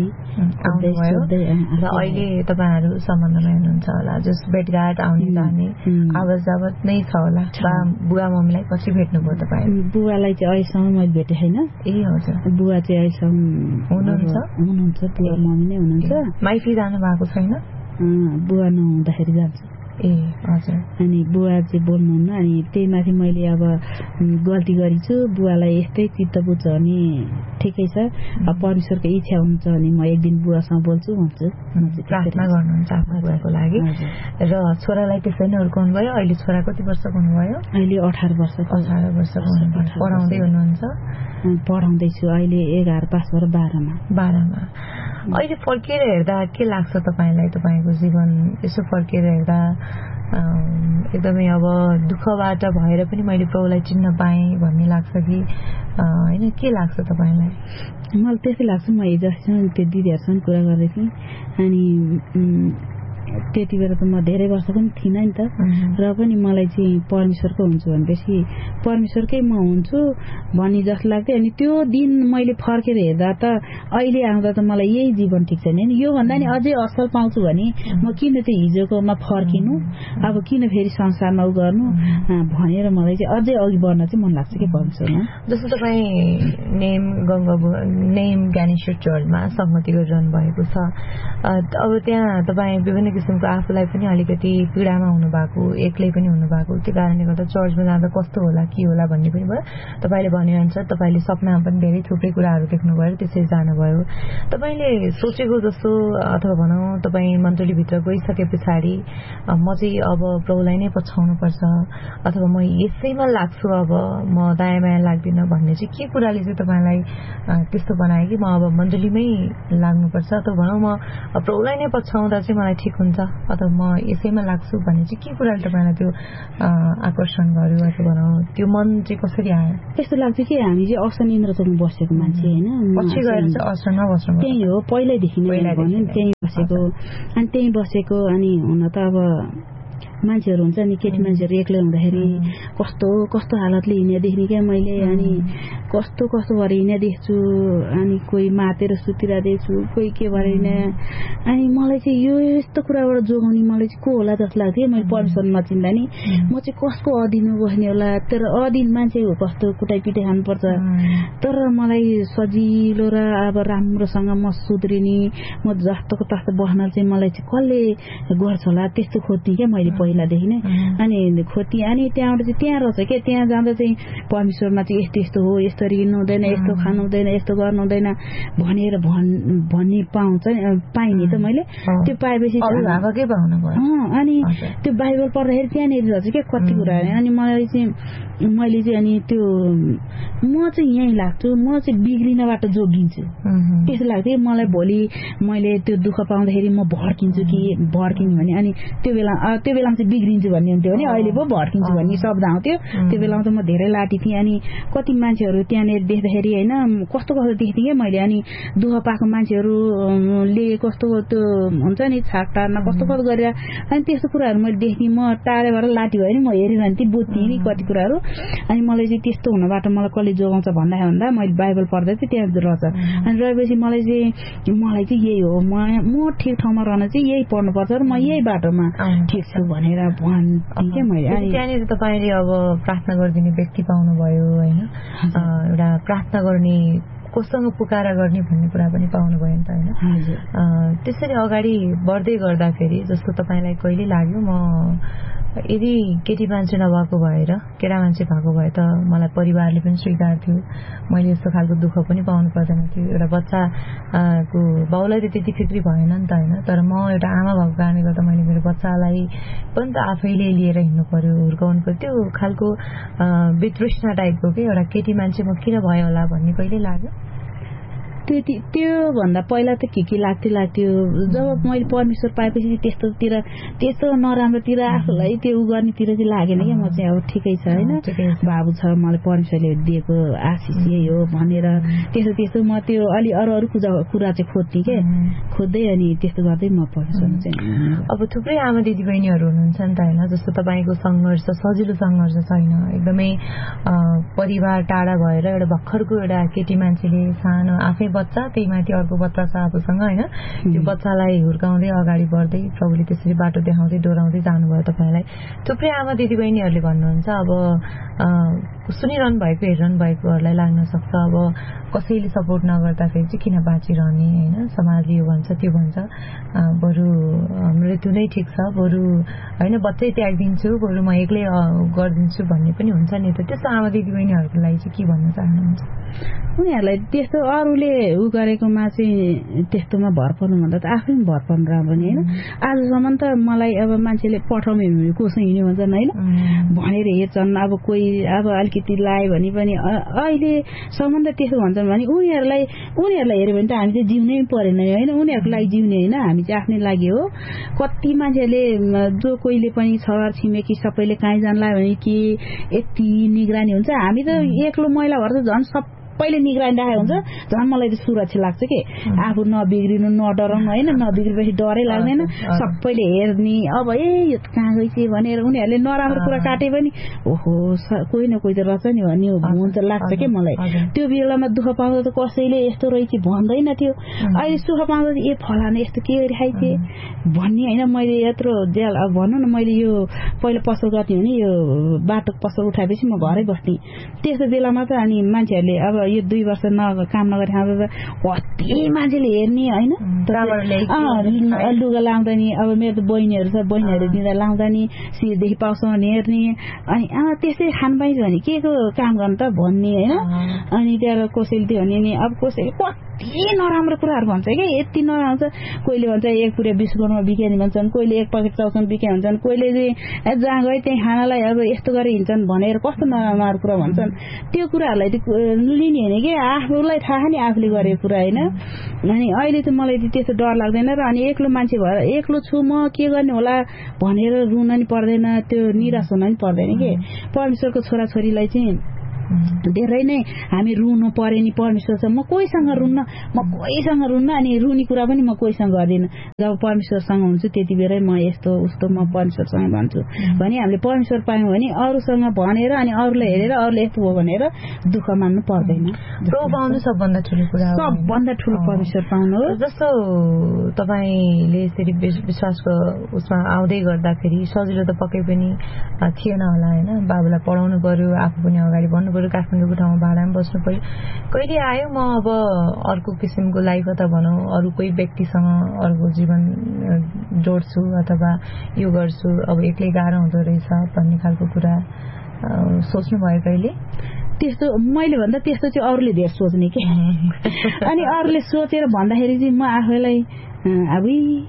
र अहिले तपाईँहरू सम्बन्धमा हुनुहुन्छ होला, जस भेटघाट आउने जाने आवत जावत नै छ होला। बुवा मम्मीलाई पछि भेट्नुभयो तपाईँ? बुवालाई चाहिँ अहिलेसम्म मैले भेटेँ छैन। ए हजुर, बुवा चाहिँ अहिलेसम्म हुनुहुन्छ, बुवा मम्मी नै हुनुहुन्छ। माइती जानु भएको छैन? बुवा नहुँदाखेरि जान्छु। ए हजुर। अनि बुवा चाहिँ बोल्नुहुन्न। अनि त्यही माथि मैले अब गल्ती गरेछु, बुवालाई यस्तै चित्त बुझ्छ भने ठिकै छ, अब परमेश्वरको इच्छा हुन्छ भने म एक दिन बुवासँग बोल्छु भन्छु। प्रार्थना गर्नुहुन्छ आफ्नो बुवाको लागि। र छोरालाई त्यसै नै हुर्काउनु भयो? अहिले छोरा कति वर्षको हुनुभयो? अहिले 18 वर्षको। 18 वर्षको हुनुहुन्छ। पढाउँदै हुनुहुन्छ? पढाउँदैछु, अहिले 11 पास भएर 12मा। अहिले फर्केर हेर्दा के लाग्छ तपाईँलाई? तपाईँको जीवन यसो फर्केर हेर्दा एकदमै अब दुःखबाट भएर पनि मैले प्रभुलाई चिन्न पाएँ भन्ने लाग्छ कि होइन, के लाग्छ तपाईँलाई? मलाई त्यस्तै लाग्छ। म हिजोसम्म त्यो दिदीहरूसँग कुरा गर्दै थिएँ, अनि त्यति बेला त म धेरै वर्षको पनि थिइनँ नि त र पनि मलाई चाहिँ परमेश्वरको हुन्छु भनेपछि परमेश्वरकै म हुन्छु भन्ने जस्तो लाग्थ्यो अनि त्यो दिन मैले फर्केर हेर्दा त अहिले आउँदा त मलाई यही जीवन ठिक छ नि योभन्दा नि अझै असल पाउँछु भने म किन त्यो हिजोकोमा फर्किनु अब किन फेरि संसारमा उ गर्नु भनेर मलाई चाहिँ अझै अघि बढ्न चाहिँ मन लाग्छ कि परमेश्वरमा जस्तो तपाईँ नेम ज्ञानेश्वर चर्चमा संगति गरिरहनु भएको छ अब त्यहाँ तपाईँ विभिन्न किसिमको आफूलाई पनि अलिकति पीडामा हुनुभएको एक्लै पनि हुनुभएको त्यो कारणले गर्दा चर्चमा जाँदा कस्तो होला के होला भन्ने पनि भयो तपाईँले भनेअनुसार तपाईँले सपनामा पनि धेरै थुप्रै कुराहरू देख्नुभयो त्यसरी जानुभयो तपाईँले सोचेको जस्तो अथवा भनौँ तपाईँ मण्डलीभित्र गइसके पछाडि म चाहिँ अब प्रभुलाई नै पछाउनुपर्छ अथवा म यसैमा लाग्छु अब म दायाँ बायाँ लाग्दिनँ भन्ने चाहिँ के कुराले चाहिँ तपाईँलाई त्यस्तो बनायो कि म अब मण्डलीमै लाग्नुपर्छ अथवा भनौँ म प्रभुलाई नै पछाउँदा चाहिँ मलाई ठिक हुन्छ अथवा म यसैमा लाग्छु भन्ने चाहिँ के कुराले तपाईँलाई त्यो आकर्षण गर्यो अथवा भनौँ त्यो मन चाहिँ कसरी आयो त्यस्तो लाग्छ कि हामी चाहिँ असन इन्द्रचोकमा बसेको मान्छे होइन पछि गएर चाहिँ असनमा बस्नु त्यही हो पहिल्यैदेखि नै त्यही बसेको अनि त्यही बसेको अनि हुन त अब मान्छेहरू हुन्छ नि केटी मान्छेहरू एक्लै हुँदाखेरि कस्तो कस्तो हालतले हिँड्ने देख्ने क्या मैले अनि कस्तो कस्तो भएर हिँड्ने देख्छु अनि कोही मातेर सुतिरा देख्छु कोही के भएर हिँड्ने अनि मलाई चाहिँ यो यस्तो कुराबाट जोगाउने मलाई चाहिँ को होला जस्तो लाग्थ्यो मैले परमेश्वर नचिन्दा नि म चाहिँ कसको अधीनमा बस्ने होला तर अधीन मान्छे हो कस्तो कुटाइ पिटाइ खानुपर्छ तर मलाई सजिलो र अब राम्रोसँग म सुध्रिने म जस्तोको तस्तो बस्न चाहिँ मलाई चाहिँ कसले गर्छ होला त्यस्तो खोज्ने क्या मैले पहिलादेखि नै अनि खोती अनि त्यहाँबाट चाहिँ त्यहाँ रहेछ क्या त्यहाँ जाँदा चाहिँ परमेश्वरमा चाहिँ यस्तो यस्तो हो यसरी हिँड्नु हुँदैन यस्तो खानु हुँदैन यस्तो गर्नु हुँदैन भनेर भन्ने पाइने त मैले त्यो पाएपछि अनि त्यो बाइबल पढ्दाखेरि त्यहाँनिर रहेछ क्या कति कुराहरू अनि मैले चाहिँ अनि त्यो म चाहिँ यहीँ लाग्छु म चाहिँ बिग्रिनबाट जोगिन्छु त्यस्तो लाग्थ्यो मलाई भोलि मैले त्यो दुःख पाउँदाखेरि म भड्किन्छु कि भड्किने भने अनि त्यो बेलामा चाहिँ बिग्रिन्छु भन्ने हुन्थ्यो भने अहिले पो भड्किन्छु भन्ने शब्द आउँथ्यो त्यो बेलामा त म धेरै लाटी थिएँ अनि कति मान्छेहरू त्यहाँनिर देख्दाखेरि होइन कस्तो कस्तो देख्थेँ क्या मैले अनि दुःख पाएको मान्छेहरूले कस्तो त्यो हुन्छ नि छाक टार्न कस्तो कस्तो गरेर अनि त्यस्तो कुराहरू मैले देख्थेँ म टाढाबाट लाटी भयो नि म हेरिरहन्थेँ बुझ्थेँ नि कति कुराहरू अनि मलाई चाहिँ त्यस्तो हुनबाट मलाई कसले जोगाउँछ भन्दा मैले बाइबल पढ्दा चाहिँ त्यहाँ रहेछ अनि रहेपछि मलाई चाहिँ यही हो म ठिक ठाउँमा रहन चाहिँ यही पढ्नुपर्छ र म यही बाटोमा ठिक छु भनेर भन्थेँ क्या मैले अनि त्यहाँनिर तपाईँले अब प्रार्थना गरिदिने व्यक्ति पाउनुभयो होइन एउटा प्रार्थना गर्ने कोसँग पुकारा गर्ने भन्ने कुरा पनि पाउनुभयो नि त होइन त्यसरी अगाडि बढ्दै गर्दाखेरि जस्तो तपाईँलाई कहिले लाग्यो म यदि केटी मान्छे नभएको भएर केटा मान्छे भएको भए त मलाई परिवारले पनि स्वीकार थियो मैले यस्तो खालको दुःख पनि पाउनु पर्दैन थियो एउटा बच्चाको बाउलाई त त्यति फिक्री भएन नि त होइन तर म एउटा आमा भएको कारणले गर्दा मैले मेरो बच्चालाई पनि त आफैले लिएर हिँड्नु पर्यो हुर्काउनु पर्यो त्यो खालको वितृष्णा टाइपको के एउटा केटी मान्छे म किन भयो होला भन्ने कहिले लाग्यो त्यो भन्दा पहिला त के लाग्थ्यो जब मैले परमेश्वर पाएपछि त्यस्तो नराम्रोतिर आफूलाई त्यो उ गर्नेतिर चाहिँ लागेन क्या म चाहिँ अब ठिकै छ होइन बाबु छ मलाई परमेश्वरले दिएको आशिष यही हो भनेर त्यस्तो म त्यो अलि अरू कुरा चाहिँ खोज्थेँ क्या खोज्दै अनि त्यस्तो गर्दै म परमेश्वर चाहिँ अब थुप्रै आमा दिदी बहिनीहरू हुनुहुन्छ नि त होइन जस्तो तपाईँको सङ्घर्ष सजिलो सङ्घर्ष छैन एकदमै परिवार टाढा भएर एउटा भर्खरको एउटा केटी मान्छेले सानो आफै बच्चा त्यही माथि अर्को बच्चा छ आफूसँग होइन त्यो बच्चालाई हुर्काउँदै अगाडि बढ्दै प्रभुले त्यसरी बाटो देखाउँदै डोराउँदै जानुभयो तपाईँलाई थुप्रै आमा दिदी बहिनीहरूले भन्नुहुन्छ अब सुनिरहनु भएको हेरिरहनु भएकोहरूलाई लाग्न सक्छ अब कसैले सपोर्ट नगर्दाखेरि चाहिँ किन बाँचिरहने होइन समाजले यो भन्छ त्यो भन्छ बरु मृत्यु नै ठिक छ बरु होइन बच्चै त्यागिदिन्छु बरु म एक्लै गरिदिन्छु भन्ने पनि हुन्छ नि त त्यस्तो आमा दिदी बहिनीहरूको लागि चाहिँ के भन्न चाहनुहुन्छ उनीहरूलाई त्यस्तो अरूले उ गरेकोमा चाहिँ त्यस्तोमा भर पर्नुभन्दा त आफै भर पर्नु राम्रो नि होइन आजसम्म त मलाई अब मान्छेले पठाउने कोसँग हिँड्यो भन्छन् होइन भनेर हेर्छन् अब कोही अब अलिकति लायो भने पनि अहिलेसम्म त त्यस्तो भन्छन् भने उनीहरूलाई हेऱ्यो भने त हामी चाहिँ जिउनै परेन होइन उनीहरूको लागि जिउने होइन हामी चाहिँ आफ्नै लागि हो कति मान्छेहरूले जो कोहीले पनि छर छिमेकी सबैले काहीँ जान लाग्यो भने कि यति निगरानी हुन्छ हामी त एक्लो महिला भएर त झन् सबैले निगरानी राखेको हुन्छ झन् मलाई त सुरक्षा लाग्छ कि आफू नबिग्रिनु नडराउनु होइन नबिग्रेपछि डरै लाग्दैन सबैले हेर्ने अब यो कहाँ गइछ भनेर उनीहरूले नराम्रो कुरा काटे पनि ओहो कोही न कोही त रहेछ नि भन्ने हुन्छ लाग्छ कि मलाई त्यो बेलामा दुःख पाउँदा त कसैले यस्तो रहेछ भन्दैन थियो अहिले सुख पाउँदा ए फलाना यस्तो के गरिखाइथे भन्ने होइन मैले यत्रो जेल अब भनौँ न मैले यो पहिला पसल गर्थेँ भने यो बाटो पसल उठाएपछि म घरै बस्थेँ त्यस्तो बेलामा त अनि मान्छेहरूले अब यो 2 वर्ष काम नगरी खाँदा त कति मान्छेले हेर्ने होइन लुगा लाउँदा नि अब मेरो त बहिनीहरू छ बहिनीहरू दिँदा लाउँदा नि सिरदेखि पाउसम्म हेर्ने अनि त्यसै खान पाइन्छ भने के को काम गर्नु त भन्ने होइन अनि त्यहाँ कसैले त्यो भने नि अब कसैले कति नराम्रो कुराहरू भन्छ कि यति नराम्रो कोहीले भन्छ 1 पुरा 20 करोडमा बिक्यानी भन्छन् कोहीले 1 पैकेट चाउसन बिक्या भन्छन् कोहीले जहाँ गए त्यही खानालाई अब यस्तो गरी हिँड्छन् भनेर कस्तो नराम्रो कुरा भन्छन् त्यो कुराहरूलाई लिने होइन कि आफूलाई थाहा नि आफूले गरेको कुरा होइन अनि अहिले त मलाई त्यस्तो डर लाग्दैन र अनि एक्लो मान्छे भएर एक्लो छु म के गर्ने होला भनेर रुन नि पर्दैन त्यो निराश हुन नि पर्दैन कि परमेश्वरको छोराछोरीलाई चाहिँ धेरै नै हामी रुनु पर्यो नि परमेश्वर छ म कोहीसँग रुन्न अनि रुने कुरा पनि म कोहीसँग गर्दिनँ जब परमेश्वरसँग हुन्छु त्यति बेरै म यस्तो उस्तो म परमेश्वरसँग भन्छु भने हामीले परमेश्वर पायौँ भने अरूसँग भनेर अनि अरूले हेरेर अरूले यस्तो हो भनेर दुःख मान्नु पर्दैन पाउनु सबभन्दा ठुलो कुरा हो सबभन्दा ठुलो परमेश्वर पाउनु हो जस्तो तपाईँले यसरी विश्वासको उसमा आउँदै गर्दाखेरि सजिलो त पक्कै पनि थिएन होला होइन बाबुलाई पढाउनु पर्यो आफू पनि अगाडि बढ्नु पर्यो काठमाडौँको ठाउँमा भाडामा बस्नु पर्यो कहिले आयो म अब अर्को किसिमको लाइफ अथवा भनौँ अरू कोही व्यक्तिसँग अर्को जीवन जोड्छु अथवा यो गर्छु अब एक्लै गाह्रो हुँदो रहेछ भन्ने खालको कुरा सोच्नु भयो कहिले त्यस्तो मैले भन्दा त्यस्तो चाहिँ अरूले धेर सोच्ने के अनि अरूले सोचेर भन्दाखेरि चाहिँ म आफैलाई अब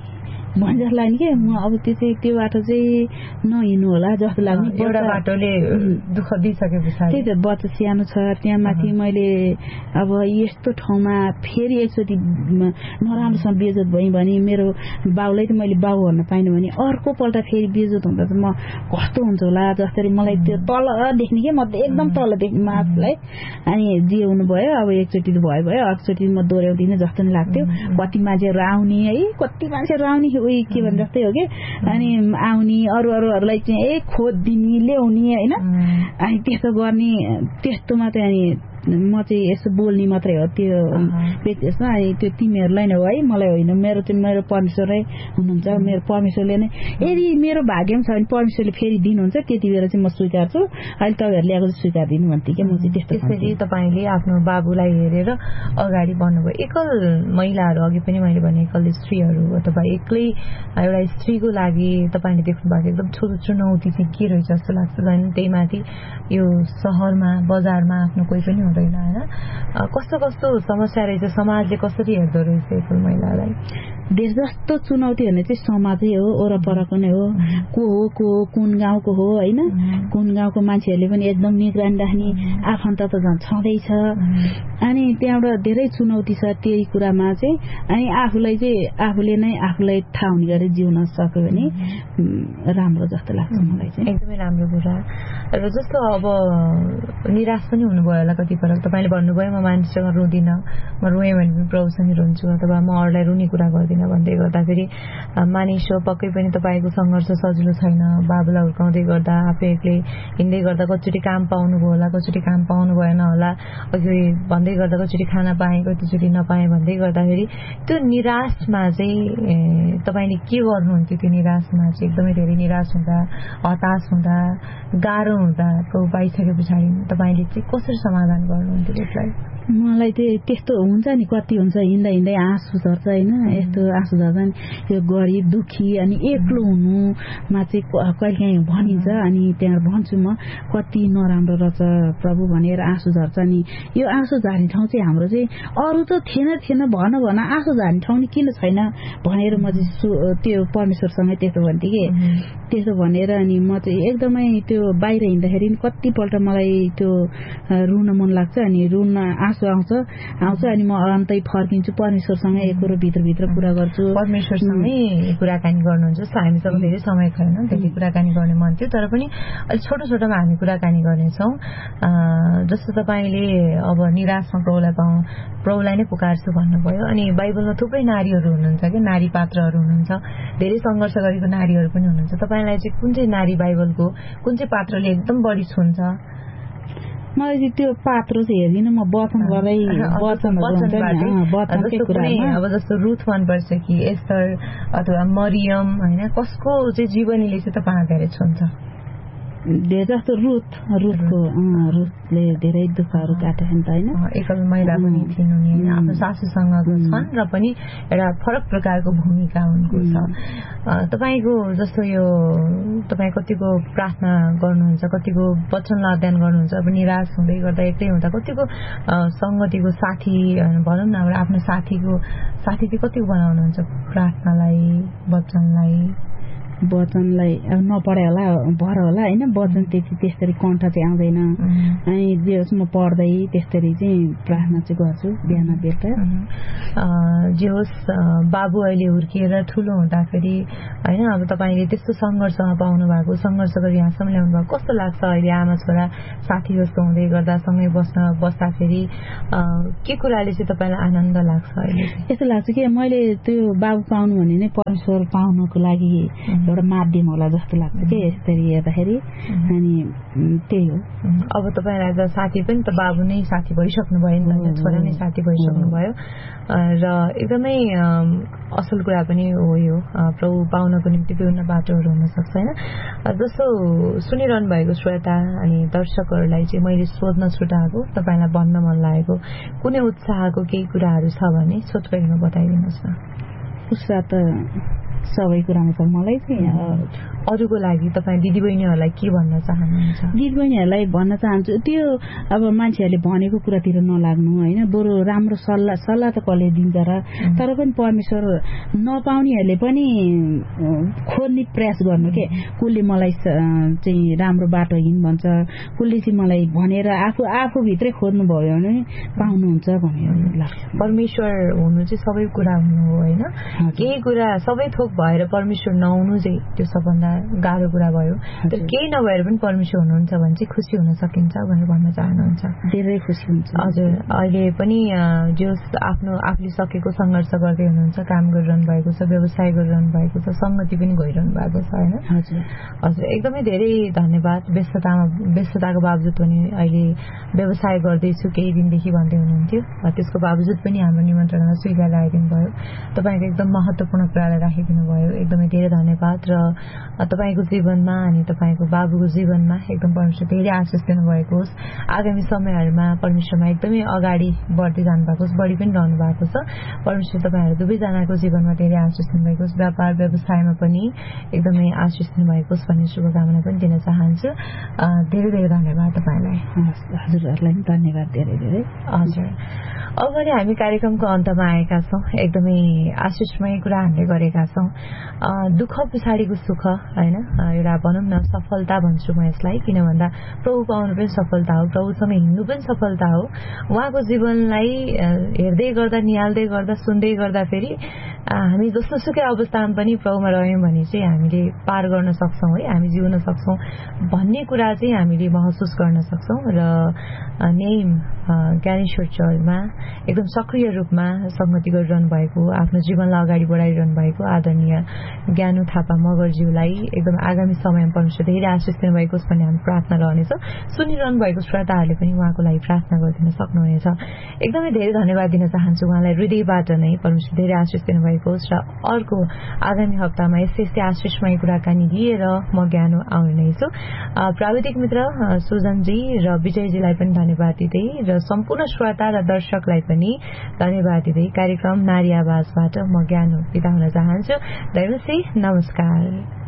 भन्छ जस्तो लाग्ने कि म अब त्यो बाटो चाहिँ नहिँड्नु होला जस्तो लाग्ने एउटा बाटोले दुःख दिइसके पछाडि त्यही त बच्चा सानो छ त्यहाँ माथि मैले अब यस्तो ठाउँमा फेरि एकचोटि नराम्रोसँग बेइज्जत भएँ भने मेरो बाउलाई त मैले बाउ भन्न पाइनँ भने अर्को पल्ट फेरि बेइज्जत हुँदा त म कस्तो हुन्छ होला जसरी मलाई त्यो तल देख्ने कि म एकदम तल देख्ने आफूलाई अनि जे हुनु भयो अब एकचोटि त भयो अर्कोचोटि म दोहोऱ्याउँदिनँ जस्तो नि लाग्थ्यो कति मान्छेहरू आउने है कति मान्छेहरू आउने के भन्छ जस्तै हो कि अनि आउने अरूहरूलाई चाहिँ खोजिदिने ल्याउने होइन अनि त्यसो गर्ने त्यस्तोमा चाहिँ अनि म चाहिँ यसो बोल्ने मात्रै हो त्यो त्यसमा अनि त्यो तिमीहरूलाई नै हो है मलाई होइन मेरो परमेश्वरै हुनुहुन्छ मेरो परमेश्वरले नै यदि मेरो भाग्यमा छ भने परमेश्वरले फेरि दिनुहुन्छ त्यति बेला चाहिँ म स्वीकार्छु अहिले तपाईँहरूले ल्याएको चाहिँ स्वीकार्दिनु भन्थे कि म चाहिँ त्यस्तो त्यसरी तपाईँले आफ्नो बाबुलाई हेरेर अगाडि बढ्नुभयो एकल महिलाहरू अघि पनि मैले भने एकल स्त्रीहरू अथवा एक्लै एउटा स्त्रीको लागि तपाईँले देख्नु भएको एकदम ठुलो चुनौती चाहिँ के रहेछ जस्तो लाग्छ झन् त्यही माथि यो सहरमा बजारमा आफ्नो कोही पनि होइन कस्तो कस्तो समस्या रहेछ समाजले कसरी हेर्दो रहेछ एकल महिलालाई देश जस्तो चुनौती भने चाहिँ समाजै हो वरपरको नै हो को कुन गाउँको हो होइन कुन गाउँको मान्छेहरूले पनि एकदम निगरानी राख्ने आफन्त त झन् छँदैछ अनि त्यहाँबाट धेरै चुनौती छ त्यही कुरामा चाहिँ अनि आफूले नै आफूलाई थाहा हुने गरेर जिउन सक्यो भने राम्रो जस्तो लाग्छ मलाई चाहिँ एकदमै राम्रो कुरा र जस्तो अब निराश पनि हुनुभयो होला कति फरक तपाईँले भन्नुभयो म मान्छेसँग रुँदिनँ म रोएँ भने पनि प्रभुसँगै रुन्छु अथवा म अरूलाई रुने कुरा गर्दिनँ भन्दै गर्दाखेरि मानिस हो पक्कै पनि तपाईँको सङ्घर्ष सजिलो छैन बाबुलाई हुर्काउँदै गर्दा आफै एक्लै हिँड्दै गर्दा कतिचोटि काम पाउनुभयो होला कतिचोटि काम पाउनु भएन होला अघि भन्दै गर्दा कतिचोटि खाना पाएँ कतिचोटि नपाएँ भन्दै गर्दाखेरि त्यो निराशमा चाहिँ तपाईँले के गर्नुहुन्थ्यो त्यो निराशमा चाहिँ एकदमै धेरै निराश हुँदा हताश हुँदा गाह्रो हुँदा पाइसके पछाडि तपाईँले चाहिँ कसरी समाधान गर्नुहुन्थ्यो त्यसलाई मलाई चाहिँ त्यस्तो हुन्छ नि कति हुन्छ हिँड्दा हिँड्दै आँसु झर्छ होइन यस्तो आँसु झर्छ नि यो गरिब दुखी अनि एक्लो हुनुमा चाहिँ कहिलेकाहीँ भनिन्छ अनि त्यहाँ भन्छु म कति नराम्रो रहेछ प्रभु भनेर आँसु झर्छ नि यो आँसु झार्ने ठाउँ चाहिँ हाम्रो चाहिँ अरू त थिएन भन आँसु झार्ने ठाउँ नि किन छैन भनेर म चाहिँ त्यो परमेश्वरसँगै त्यस्तो भन्थेँ कि त्यसो भनेर अनि म चाहिँ एकदमै त्यो बाहिर हिँड्दाखेरि कतिपल्ट मलाई त्यो रुन मन लाग्छ अनि रुन गुनासो आउँछ अनि म अन्तै फर्किन्छु परमेश्वरसँग एक कुरो भित्रभित्र कुरा गर्छु परमेश्वरसँगै कुराकानी गर्नुहुन्छ जस्तो हामीसँग धेरै समय छैन धेरै कुराकानी गर्ने मन थियो तर पनि अलिक छोटो छोटोमा हामी कुराकानी गर्नेछौँ जस्तो तपाईँले अब निराशमा प्रभुलाई नै पुकार्छु भन्नुभयो अनि बाइबलमा थुप्रै नारीहरू हुनुहुन्छ कि नारी पात्रहरू हुनुहुन्छ धेरै सङ्घर्ष गरेको नारीहरू पनि हुनुहुन्छ तपाईँलाई चाहिँ कुन चाहिँ नारी बाइबलको कुन चाहिँ पात्रले एकदम बढी छुन्छ मलाई चाहिँ त्यो पात्र चाहिँ हेर्दिनँ म वचनबाटै अब जस्तो रुथ मनपर्छ कि एस्तर अथवा मरियम होइन कसको चाहिँ जीवनीले चाहिँ तपाईँलाई धेरै छुन्छ जस्तो रुथले धेरै दुःखहरू काटेछ नि त होइन एकल महिला पनि थिइन् उनी होइन आफ्नो सासूसँग छन् र पनि एउटा फरक प्रकारको भूमिका उनको छ तपाईँको जस्तो यो तपाईँ कतिको प्रार्थना गर्नुहुन्छ कतिको वचनलाई अध्ययन गर्नुहुन्छ अब निराश हुँदै गर्दा एक्लै हुँदा कतिको सङ्गतिको साथी भनौँ न आफ्नो साथी चाहिँ कतिको बनाउनुहुन्छ प्रार्थनालाई वचनलाई अब नपढाइ होला भर होला होइन वचन त्यसरी कण्ठ चाहिँ आउँदैन अनि जे होस् म पढ्दै त्यसरी चाहिँ प्रार्थना चाहिँ गर्छु बिहान बेलुका जे होस् बाबु अहिले हुर्किएर ठुलो हुँदाखेरि होइन अब तपाईँले त्यस्तो सङ्घर्षमा पाउनु भएको सङ्घर्ष गरी यहाँसम्म ल्याउनु भएको कस्तो लाग्छ अहिले आमा छोरा साथी जस्तो हुँदै गर्दा सँगै बस्दाखेरि के कुराले चाहिँ तपाईँलाई आनन्द लाग्छ अहिले यस्तो लाग्छ कि मैले त्यो बाबु पाउनु भने नै परमेश्वर पाउनको लागि एउटा माध्यम होला जस्तो लाग्छ कि यसरी हेर्दाखेरि अनि त्यही हो अब तपाईँलाई त साथी पनि त बाबु नै साथी भइसक्नु भयो नि त छोरा नै साथी भइसक्नु भयो र एकदमै असल कुरा पनि हो यो प्रभु पाउनको निम्ति विभिन्न बाटोहरू हुन सक्छ होइन जस्तो सुनिरहनु भएको श्रोता अनि दर्शकहरूलाई चाहिँ मैले सोध्न छुटाएको तपाईँलाई भन्न मन लागेको कुनै उत्साहको केही कुराहरू छ भने छोटकरीमा बताइदिनुहोस् न उत्साह त सबै कुरामा छ मलाई चाहिँ अरूको लागि तपाईँ दिदीबहिनीहरूलाई के भन्न चाहनुहुन्छ दिदीबहिनीहरूलाई भन्न चाहन्छु त्यो अब मान्छेहरूले भनेको कुरातिर नलाग्नु होइन बरु राम्रो सल्लाह त कसले दिन्छ र तर पनि परमेश्वर नपाउनेहरूले पनि खोज्ने प्रयास गर्नु के कसले मलाई चाहिँ राम्रो बाटो हिँड भन्छ कसले चाहिँ मलाई भनेर आफूभित्रै खोज्नु भयो भने पाउनुहुन्छ भनेर लाग्छ परमेश्वर हुनु चाहिँ सबै कुरा हुनु हो होइन केही कुरा सबै थोक भएर परमेश्वर नहुनु चाहिँ त्यो सबभन्दा गाह्रो कुरा भयो तर केही नभएर पनि परमेश्वर हुनुहुन्छ भने चाहिँ खुसी हुन सकिन्छ भनेर भन्न चाहनुहुन्छ धेरै खुसी हुन्छ हजुर अहिले पनि जो आफूले सकेको सङ्घर्ष गर्दै हुनुहुन्छ काम गरिरहनु भएको छ व्यवसाय गरिरहनु भएको छ सङ्गति पनि गइरहनु भएको छ होइन हजुर एकदमै धेरै धन्यवाद व्यस्तताको बावजुद पनि अहिले व्यवसाय गर्दैछु केही दिनदेखि भन्दै हुनुहुन्थ्यो त्यसको बावजुद पनि हाम्रो निमन्त्रणा स्वीकार राखिदिनु भयो तपाईँको एकदम महत्त्वपूर्ण कुरालाई राखिदिनु भयो एकदमै धेरै धन्यवाद र तपाईँको जीवनमा अनि तपाईँको बाबुको जीवनमा एकदम परमेश्वर धेरै आशिष दिनुभएको होस् आगामी समयहरूमा परमेश्वरमा एकदमै अगाडि बढ्दै जानुभएको होस् बढी पनि रहनु भएको छ परमेश्वर तपाईँहरू दुवैजनाको जीवनमा धेरै आशिष दिनुभएको होस् व्यापार व्यवसायमा पनि एकदमै आशिष दिनुभएको होस् भन्ने शुभकामना पनि दिन चाहन्छु धेरै धेरै धन्यवाद तपाईँलाई हजुरहरूलाई पनि धन्यवाद धेरै धेरै हजुर अब भने हामी कार्यक्रमको अन्तमा आएका छौँ एकदमै आशिषमय कुरा हामीले गरेका छौँ दुःख पछाडिको सुख होइन एउटा भनौँ न सफलता भन्छु म यसलाई किन भन्दा प्रभु पाउनु पनि सफलता हो प्रभुसँग हिँड्नु पनि सफलता हो उहाँको जीवनलाई हेर्दै गर्दा निहाल्दै गर्दा सुन्दै गर्दा फेरि हामी जस्तो सुकै अवस्थामा पनि प्रभुमा रह्यौँ भने चाहिँ हामीले पार गर्न सक्छौँ है हामी जिउन सक्छौँ भन्ने कुरा चाहिँ हामीले महसुस गर्न सक्छौँ र नेम ज्ञानेश्वर चर्चमा एकदम सक्रिय रूपमा संगति गरिरहनु भएको आफ्नो जीवनलाई अगाडि बढाइरहनु भएको आदरणीय ज्ञानु थापा मगरज्यूलाई एकदम आगामी समयमा परमेश्वर धेरै आशिष दिनुभएको होस् भन्ने हामी प्रार्थना रहनेछ सुनिरहनु भएको श्रोताहरूले पनि उहाँको लागि प्रार्थना गरिदिन सक्नुहुनेछ एकदमै धेरै धन्यवाद दिन चाहन्छु उहाँलाई हृदयबाट नै परमेश्वर धेरै आशिष दिनुभएको होस् र अर्को आगामी हप्तामा यस्तै आशिषमय कुराकानी लिएर म ज्ञानु आउने नै छु प्राविधिक मित्र सुजनजी र विजयजीलाई पनि धन्यवाद दिँदै र सम्पूर्ण श्रोता र दर्शकलाई पनि धन्यवाद दिँदै कार्यक्रम नारी आवाजबाट म ज्ञानु बिदा हुन चाहन्छु नमस्कार।